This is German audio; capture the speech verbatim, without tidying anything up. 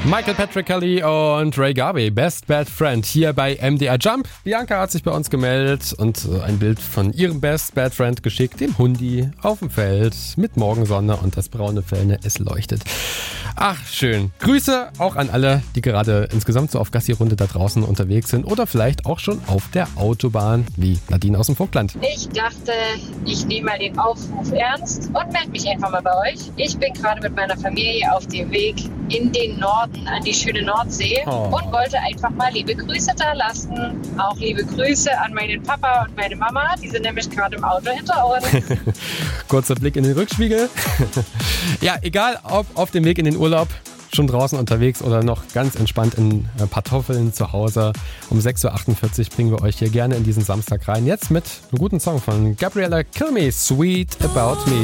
Michael Patrick Kelly und Ray Garvey, Best Bad Friend, hier bei M D R Jump. Bianca hat sich bei uns gemeldet und ein Bild von ihrem Best Bad Friend geschickt, dem Hundi auf dem Feld mit Morgensonne und das braune Fell, es leuchtet. Ach, schön. Grüße auch an alle, die gerade insgesamt so auf Gassi-Runde da draußen unterwegs sind oder vielleicht auch schon auf der Autobahn, wie Nadine aus dem Vogtland. Ich dachte, ich nehme mal den Aufruf ernst und melde mich einfach mal bei euch. Ich bin gerade mit meiner Familie auf dem Weg in den Norden, an die schöne Nordsee oh. und wollte einfach mal liebe Grüße da lassen. Auch liebe Grüße an meinen Papa und meine Mama, die sind nämlich gerade im Auto hinter uns. Kurzer Blick in den Rückspiegel. Ja, egal ob auf dem Weg in den Urlaub, schon draußen unterwegs oder noch ganz entspannt in Pantoffeln zu Hause. Um sechs Uhr achtundvierzig bringen wir euch hier gerne in diesen Samstag rein. Jetzt mit einem guten Song von Gabriella Cilmi, Sweet About Me.